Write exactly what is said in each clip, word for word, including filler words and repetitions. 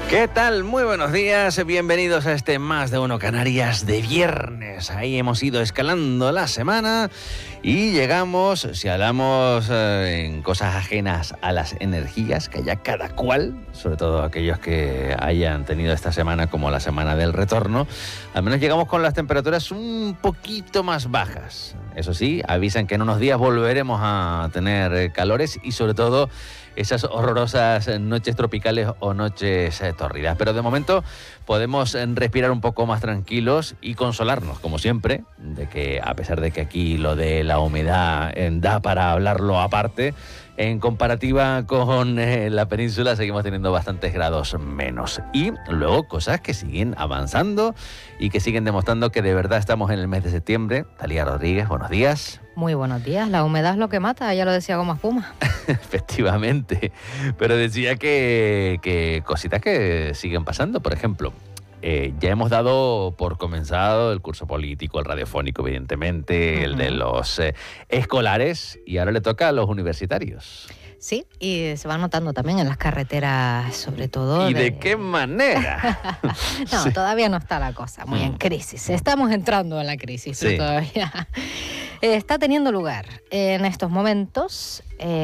¿Qué tal? Muy buenos días, bienvenidos a este Más de Uno Canarias de viernes. Ahí hemos ido escalando la semana y llegamos, si hablamos eh, en cosas ajenas a las energías, que haya cada cual, sobre todo aquellos que hayan tenido esta semana como la semana del retorno, al menos llegamos con las temperaturas un poquito más bajas. Eso sí, avisan que en unos días volveremos a tener calores y sobre todo esas horrorosas noches tropicales o noches eh, tórridas. Pero de momento podemos respirar un poco más tranquilos y consolarnos, como siempre, de que a pesar de que aquí lo de la humedad eh, da para hablarlo aparte, en comparativa con eh, la península seguimos teniendo bastantes grados menos. Y luego cosas que siguen avanzando y que siguen demostrando que de verdad estamos en el mes de septiembre. Talía Rodríguez, buenos días. Muy buenos días. La humedad es lo que mata, ya lo decía Goma Espuma. Efectivamente. Pero decía que, que cositas que siguen pasando. Por ejemplo, eh, ya hemos dado por comenzado el curso político, el radiofónico, evidentemente, uh-huh. el de los eh, escolares, y ahora le toca a los universitarios. Sí, y se va notando también en las carreteras, sobre todo. ¿Y de, de qué manera? no, sí. Todavía no está la cosa muy mm. en crisis. Estamos entrando en la crisis, sí. pero todavía está teniendo lugar en estos momentos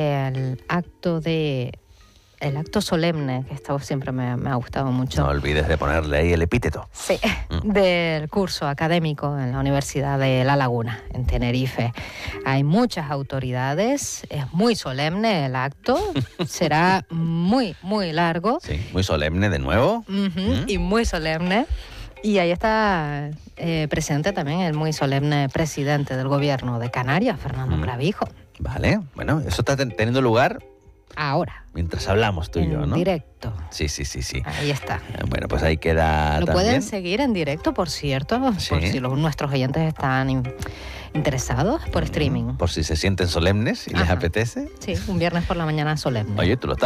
el acto de el acto solemne, que esto siempre me, me ha gustado mucho. No olvides de ponerle ahí el epíteto. Sí, mm. del curso académico en la Universidad de La Laguna, en Tenerife. Hay muchas autoridades, es muy solemne el acto, será muy, muy largo. Sí, muy solemne de nuevo. Uh-huh, mm. Y muy solemne. Y ahí está eh, presente también el muy solemne presidente del gobierno de Canarias, Fernando mm. Clavijo. Vale, bueno, eso está ten- teniendo lugar ahora. Mientras hablamos tú y yo, ¿no? En directo. Sí, sí, sí, sí. Ahí está. Bueno, pues ahí queda Lo también. pueden seguir en directo, por cierto, ¿Sí? por si los, nuestros oyentes están in, interesados, por streaming. Por si se sienten solemnes y Ajá. les apetece. Sí, un viernes por la mañana solemne. Oye, tú lo estás